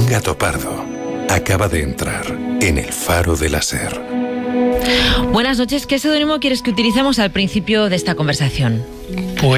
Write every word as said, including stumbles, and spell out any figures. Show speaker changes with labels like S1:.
S1: gato pardo acaba de entrar en el Faro de la Ser.
S2: Buenas noches. ¿Qué seudónimo quieres que utilicemos al principio de esta conversación?
S3: Pues